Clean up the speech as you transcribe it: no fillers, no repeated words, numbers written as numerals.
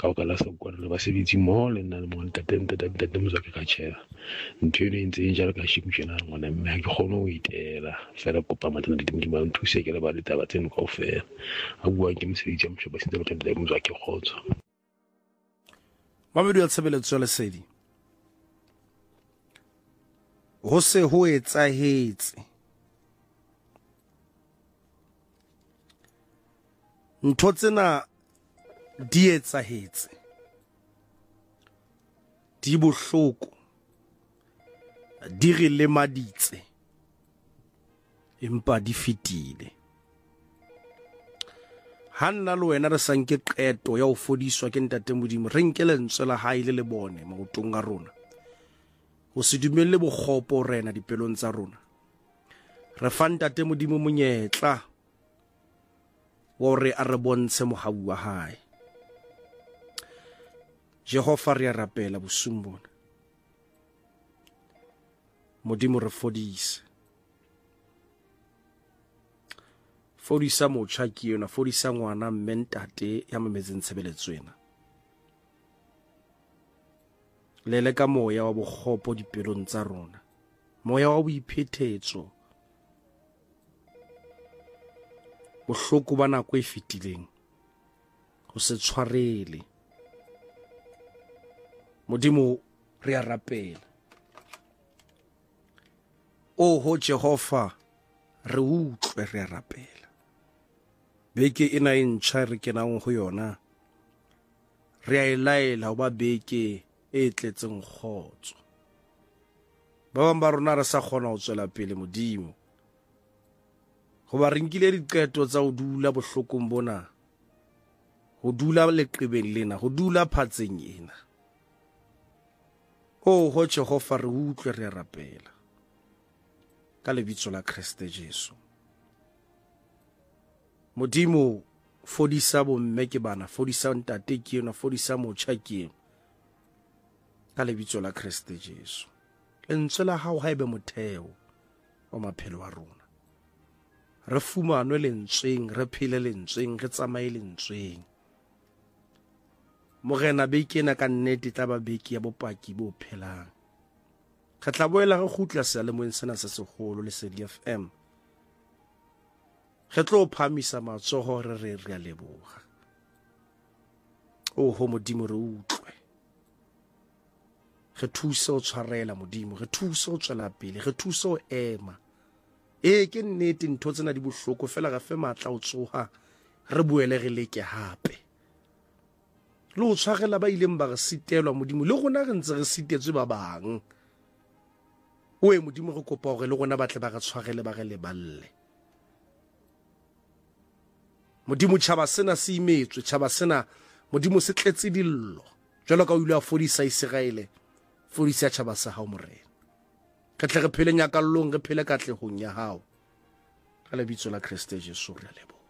ka o ka la sa kwa le ba sebetsi mo le nna le mo ntate mo ka ka tshela ntwe ne ntse jalo ka shimshena ngwana mme ha ke kgone ho itela fela kopa matana di mo nthuse ke le ba ditaba tseno kaofela a bua ke mosebetsi mo ba sentse batho mo ke khotso Mamedu ya tshebeletso ya Lesedi ho se ho etsahetse ntho tsena di etsahetse di bohloko di re lemaditse empa di fitile hanna le wena re sanke qeto ya ho fodiswa ke ntate Modimo re nke lentswe la hae le bone maotong a rona ho se dumelle bokgopo rena dipelong tsa rona re fa ntate Modimo monyetla wa re a re bontshe mohau wa hae Jehova re a rapela bosung bona Modimo re fodise fodisa motjha ke yona fodisa ngwana mme ntate ya mametseng tshebeletso ena lele ka moya wa bokgopo dipelong tsa rona moya wa boiphetetso bohloko ba nako e fetileng ho se tshwarele Modimo re a rapela o ho Jehova re utlwe re a rapela beke ena e ntjha re kenang ho yona re a elaela ho ba beke e tletseng kgotso ba bang ba rona re sa kgona ho tswela pele Modimo ho ba re nkile diqeto tsa ho dula bohlokong bona ho dula leqebeng lena ho dula phatseng ena o ho Jehova re utlwe re a rapela ka lebitso la Kriste Jesu Modimo fodisa bomme ke bana fodisa ntate ke yena fodisa motjha ke ka lebitso la Kriste Jesu lentswe la hao haebe motheo wa maphelo a rona re fumanwe lentsweng re phele lentsweng re tsamaye lentsweng Morena beke ena ka nnete tla ba beke ya bopaki bo phelang re tla boela re khutla se le moeng sena se segolo Lesedi FM re tlo phamisa matsoho re a leboga o ho Modimo re utlwe re thuse o tshwarela Modimo re thuse o tswela pele re thuse o ema ke nnete ntho tsena di bohloko fela ga fe matla o tsoha re buele re leke hape le o tshwarela ba ileng ba re sitelwa Modimo le gona re ntse re sitetswe ba bang o Modimo re kopa hore le gona ba tle ba re tshwarele ba re leballe Modimo tshaba sena se imetswe tshaba sena Modimo se tletse dillo jwalo ka o ile a fodisa Israele fodisa tshaba sa hao morena re tle re phele nyakallong re phele katlehong ya hao ka lebitso la Kriste Jesu re a leboha